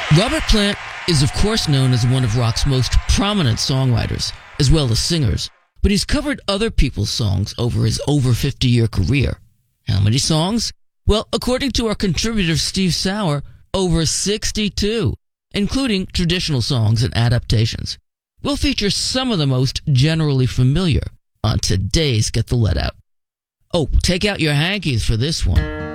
Robert Plant is of course known as one of rock's most prominent songwriters, as well as singers, but he's covered other people's songs over his over 50-year career. How many songs? Well, according to our contributor Steve Sauer, over 62, including traditional songs and adaptations. We'll feature some of the most generally familiar on today's Get the Let Out. Oh, take out your hankies for this one.